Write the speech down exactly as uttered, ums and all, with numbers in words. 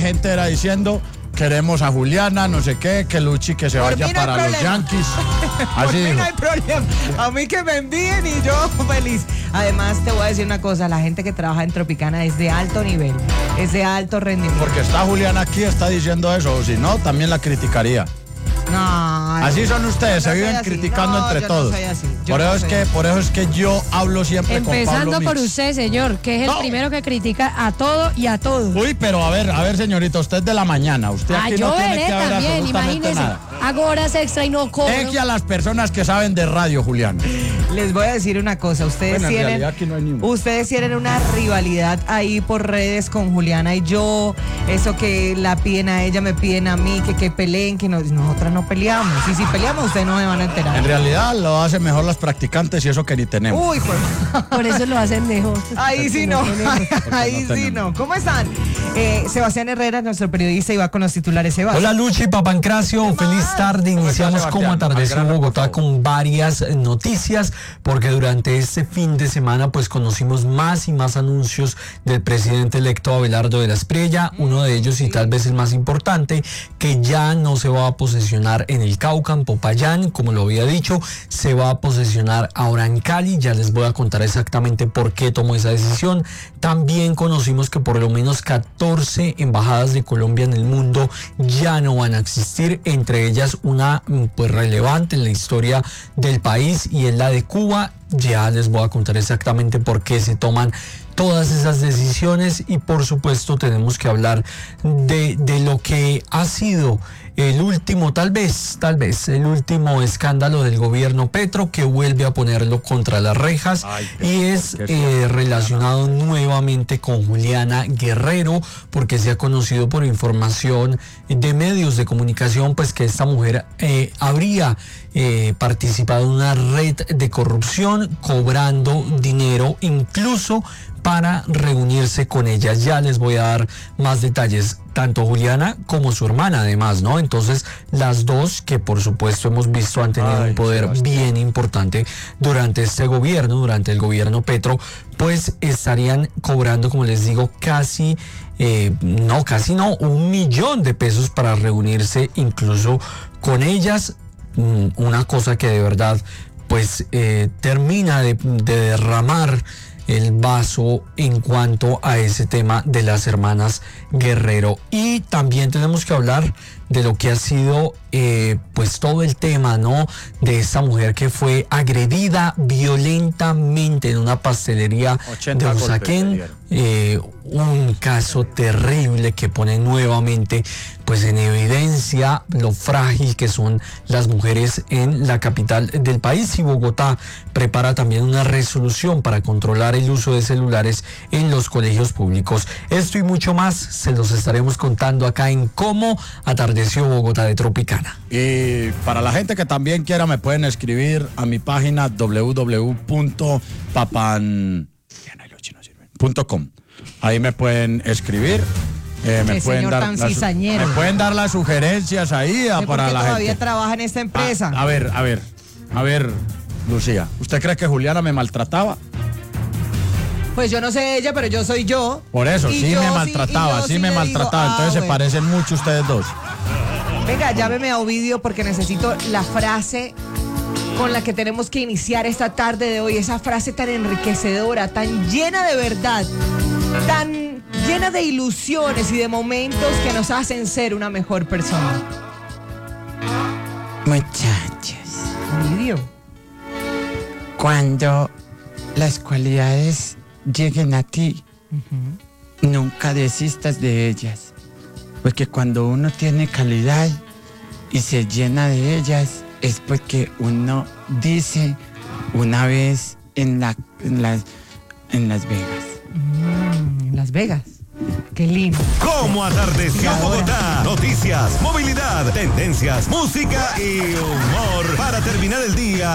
gente era diciendo, queremos a Juliana, no sé qué, que Luchi que se Por vaya mí no hay para los problema. Yankees. Por Así mí dijo. no hay problema. A mí que me envíen y yo feliz. Además, te voy a decir una cosa, la gente que trabaja en Tropicana es de alto nivel, es de alto rendimiento. Porque está Juliana aquí, está diciendo eso, o si no, también la criticaría. No, Así son ustedes, yo se no viven soy así. criticando No, entre yo todos. No soy así. Yo Por eso no es soy que, así. por eso es que yo hablo siempre con Empezando Pablo por Mix. usted, señor, que es el No. primero que critica a todo y a todos. Uy, pero a ver, a ver, señorita, usted es de la mañana, usted Ah, aquí yo no tiene veré que haber también, absolutamente imagínese. nada. Hago horas extra y no cobro. Deje a las personas que saben de radio, Julián. Les voy a decir una cosa, ustedes Bueno, en tienen realidad aquí no hay ni uno. ustedes tienen una rivalidad ahí por redes con Juliana y yo, eso que la piden a ella, me piden a mí, que, que peleen, que no, nosotras no peleamos, y si peleamos ustedes no me van a enterar. En realidad lo hacen mejor las practicantes y eso que ni tenemos. Uy, pues, Por eso lo hacen mejor. ahí sí no, ahí no sí tenemos. no. ¿Cómo están? Eh, Sebastián Herrera, nuestro periodista, y va con los titulares. Sebas. Hola Luchi, Papancracio, feliz tarde. ¿Cómo Iniciamos está, como Sebastián? atardeció Al en grano, por Bogotá favor. con varias noticias, porque durante este fin de semana pues conocimos más y más anuncios del presidente electo Abelardo de la Espriella, uno de ellos y tal vez el más importante, que ya no se va a posesionar en el Cauca, en Popayán, como lo había dicho, se va a posesionar ahora en Cali. Ya les voy a contar exactamente por qué tomó esa decisión. También conocimos que por lo menos catorce embajadas de Colombia en el mundo ya no van a existir, entre ellas una pues relevante en la historia del país y es la de Cuba. Ya les voy a contar exactamente por qué se toman todas esas decisiones y por supuesto tenemos que hablar de, de lo que ha sido el último, tal vez, tal vez, el último escándalo del gobierno Petro, que vuelve a ponerlo contra las rejas. Ay, y es qué eh, relacionado nuevamente con Juliana Guerrero, porque se ha conocido por información de medios de comunicación pues que esta mujer eh, habría eh, participado en una red de corrupción, cobrando dinero incluso para reunirse con ella. Ya les voy a dar más detalles, tanto Juliana como su hermana además, ¿no? Entonces las dos, que por supuesto hemos visto han tenido Ay, un poder Sebastián. bien importante durante este gobierno, durante el gobierno Petro, pues estarían cobrando, como les digo, casi, eh, no, casi no, un millón de pesos para reunirse incluso con ellas. Mm, Una cosa que de verdad pues eh, termina de, de derramar el vaso en cuanto a ese tema de las hermanas Guerrero. Y también tenemos que hablar de lo que ha sido eh, pues todo el tema, ¿no? De esta mujer que fue agredida violentamente en una pastelería ochenta de golpes le Usaquén. dieron. Eh, un caso terrible que pone nuevamente pues en evidencia lo frágil que son las mujeres en la capital del país. Y Bogotá prepara también una resolución para controlar el uso de celulares en los colegios públicos. Esto y mucho más se los estaremos contando acá en Cómo Atardeció Bogotá de Tropicana. Y para la gente que también quiera, me pueden escribir a mi página doble u doble u doble u punto papan punto com. Ahí me pueden escribir. Eh, me, Qué pueden señor dar tan las, cizañero. me pueden dar las sugerencias ahí a, ¿Por para qué la todavía gente. trabaja en esta empresa? A, a ver, a ver, a ver, Lucía, ¿usted cree que Juliana me maltrataba? Pues yo no sé ella, pero yo soy yo. Por eso, Y sí yo me sí- maltrataba, y yo sí, sí me le digo, maltrataba. ah, Entonces se bueno. parecen mucho ustedes dos. Venga, llámeme a Ovidio porque necesito la frase con la que tenemos que iniciar esta tarde de hoy. Esa frase tan enriquecedora, tan llena de verdad, tan llena de ilusiones y de momentos que nos hacen ser una mejor persona. Muchachos, Ovidio. cuando las cualidades lleguen a ti, nunca desistas de ellas. Porque cuando uno tiene calidad y se llena de ellas, es porque uno dice una vez en, la, en, las, en Las Vegas. Mm, Las Vegas. Qué lindo. Cómo atardeció Bogotá. Noticias, movilidad, tendencias, música y humor para terminar el día